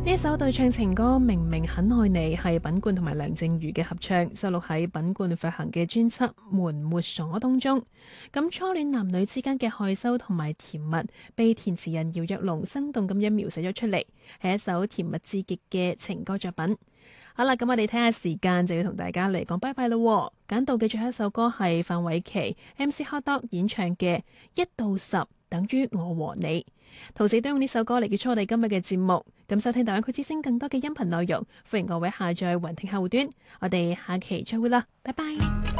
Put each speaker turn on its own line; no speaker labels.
呢一首對唱情歌《明明很愛你》係品冠同埋梁靜茹嘅合唱，收錄喺品冠發行嘅專輯《門沒鎖》當中。咁初戀男女之間嘅害羞同埋甜蜜，被填詞人姚若龍生動咁樣描寫咗出嚟，係一首甜蜜至極嘅情歌作品。好啦，咁我哋睇下時間，就要同大家嚟講拜拜咯。揀到嘅最後一首歌係范瑋琪 MC HotDog 演唱嘅《1到10等於我和你》。同時都用呢首歌嚟結束我哋今日嘅節目。咁收聽大灣區之聲更多嘅音頻內容，歡迎各位下載雲聽客戶端。我哋下期再會啦，拜拜。